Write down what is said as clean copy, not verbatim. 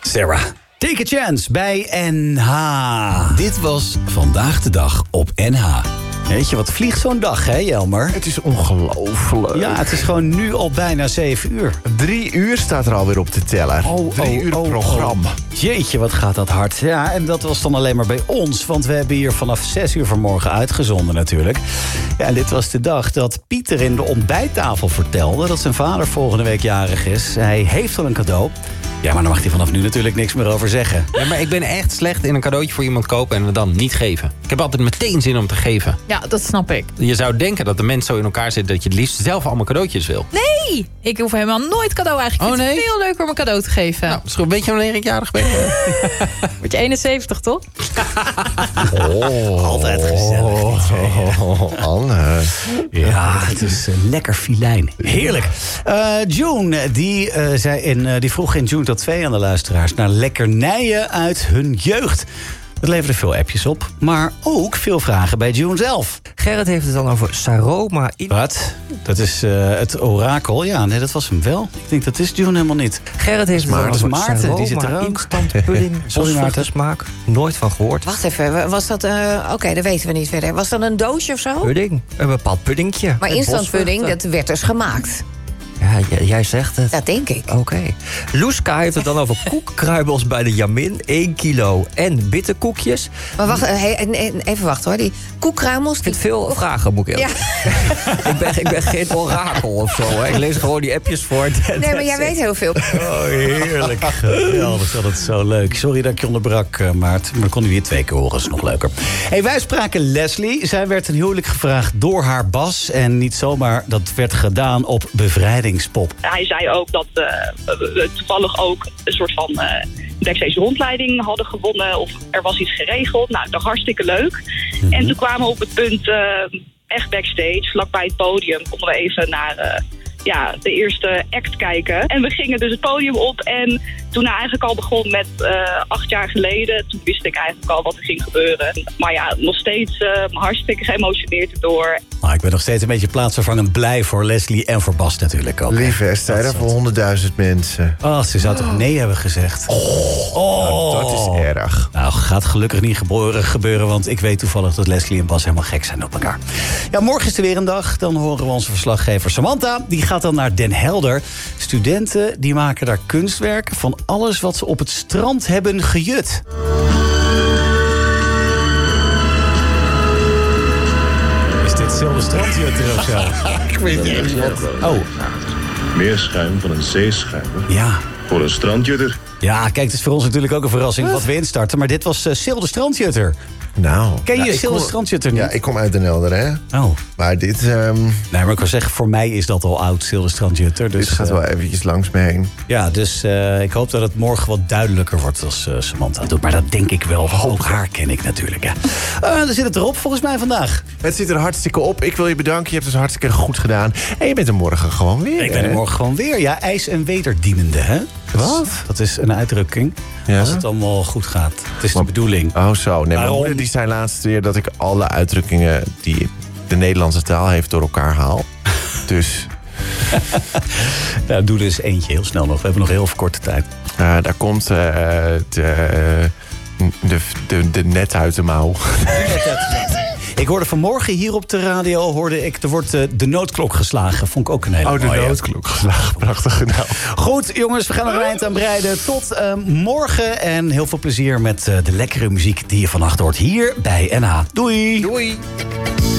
Sarah, take a chance bij NH. Dit was Vandaag de Dag op NH. Weet je, wat vliegt zo'n dag, hè, Jelmer? Het is ongelooflijk. Ja, het is gewoon nu al bijna 7 uur. 3 uur staat er alweer op de teller. 3 uur programma. Jeetje, wat gaat dat hard. Ja, en dat was dan alleen maar bij ons. Want we hebben hier vanaf 6 uur vanmorgen uitgezonden natuurlijk. Ja, en dit was de dag dat Pieter in de ontbijttafel vertelde dat zijn vader volgende week jarig is. Hij heeft al een cadeau. Ja, maar daar mag hij vanaf nu natuurlijk niks meer over zeggen. Ja, maar ik ben echt slecht in een cadeautje voor iemand kopen en het dan niet geven. Ik heb altijd meteen zin om te geven. Ja, dat snap ik. Je zou denken dat de mens zo in elkaar zit dat je het liefst zelf allemaal cadeautjes wil. Nee, ik hoef helemaal nooit cadeau eigenlijk. Ik vind het veel leuker om een cadeau te geven. Nou, weet je wanneer ik jarig ben? Word je 71, toch? Altijd gezellig. Anne. Ja, het is lekker filijn. Heerlijk. June, die vroeg in June tot 2 aan de luisteraars naar lekkernijen uit hun jeugd. Dat leverde veel appjes op, maar ook veel vragen bij June zelf. Gerrit heeft het dan over Saroma. Wat? Dat is het orakel. Ja, nee, dat was hem wel. Ik denk dat is June helemaal niet. Gerrit heeft het dan Dat is over Maarten, Saroma, die zit er ook. instant pudding, Sorry, Maarten. smaak. Nooit van gehoord. Wacht even, was dat... Oké, dat weten we niet verder. Was dat een doosje of zo? Pudding, een bepaald puddingje. Maar Met instant pudding, bosvruchten. dat werd dus gemaakt. Ja, jij zegt het. Dat denk ik. Oké. Loeska heeft het dan over koekkruimels bij de Jamin. 1 kilo en bitterkoekjes. Maar wacht, even wachten hoor. Die koekkruimels... Ik vind veel vragen, moet ik Ja. ik ben geen orakel of zo. Hè. Ik lees gewoon die appjes voor. Nee, maar jij weet heel veel. Oh, heerlijk. Geweldig, dat is zo leuk. Sorry dat ik je onderbrak, Maart. Maar dan kon je weer 2 keer horen, dat is nog leuker. Hey, wij spraken Leslie. Zij werd een huwelijk gevraagd door haar Bas. En niet zomaar, dat werd gedaan op bevrijdingspop. Hij zei ook dat we toevallig ook een soort van backstage rondleiding hadden gewonnen. Of er was iets geregeld. Nou, dat was hartstikke leuk. En toen kwamen we op het punt, echt backstage, vlakbij het podium, konden we even naar de eerste act kijken. En we gingen dus het podium op. En toen hij eigenlijk al begon met 8 jaar geleden, toen wist ik eigenlijk al wat er ging gebeuren. Maar ja, nog steeds hartstikke geëmotioneerd erdoor. Maar ik ben nog steeds een beetje plaatsvervangend blij voor Leslie en voor Bas natuurlijk ook. Lieve Esther, daar voor 100.000 mensen. Oh, ze zou toch nee hebben gezegd. Nou, dat is erg. Nou, gaat gelukkig niet gebeuren, want ik weet toevallig dat Leslie en Bas helemaal gek zijn op elkaar. Ja, morgen is er weer een dag. Dan horen we onze verslaggever Samantha. Die gaat dan naar Den Helder. Studenten die maken daar kunstwerken van alles wat ze op het strand hebben gejut. Is dit hetzelfde strandjutter of zo? Ik weet niet wat. Oh, Meer schuim van een zeeschuimer ja. voor een strandjutter. Ja, kijk, het is voor ons natuurlijk ook een verrassing wat we instarten. Maar dit was Sil de Strandjutter. Nou. Ken je ik Sil de Strandjutter niet? Ja, ik kom uit Den Helder, hè. Oh. Maar dit... Nee, maar ik wil zeggen, voor mij is dat al oud, Sil de Strandjutter. Dus, dit gaat wel eventjes langs me heen. Ja, dus ik hoop dat het morgen wat duidelijker wordt als Samantha doet. Maar dat denk ik wel, want ook haar ken ik natuurlijk. Hè. Dan zit het erop volgens mij vandaag. Het zit er hartstikke op. Ik wil je bedanken. Je hebt het hartstikke goed gedaan. En je bent er morgen gewoon weer. Ik ben er morgen gewoon weer. Ja, ijs- en wederdienende, hè? Wat? Dat is een uitdrukking. Ja? Als het allemaal goed gaat. Het is de bedoeling. Oh zo. Nee, mijn Waarom? moeder die zei laatst weer dat ik alle uitdrukkingen die de Nederlandse taal heeft door elkaar haal. Dus... Nou, doe er eens eentje heel snel nog. We hebben nog heel korte tijd. daar komt de net uit de mouw. Ik hoorde vanmorgen hier op de radio, er wordt de noodklok geslagen. Vond ik ook een hele mooie. Oh, de noodklok geslagen. Prachtig gedaan. Goed, jongens, we gaan er een eind aan breiden. Tot morgen en heel veel plezier met de lekkere muziek die je vannacht hoort hier bij NH. Doei! Doei!